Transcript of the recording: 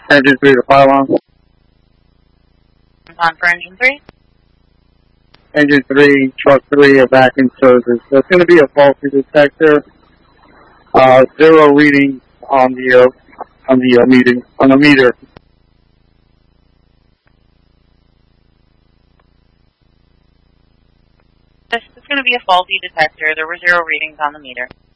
Engine 3 to fire alarm. On for engine 3. Engine 3, truck 3, vacuum service. There's going to be a faulty detector. 0 readings on the meter. This is going to be a faulty detector. There were 0 readings on the meter.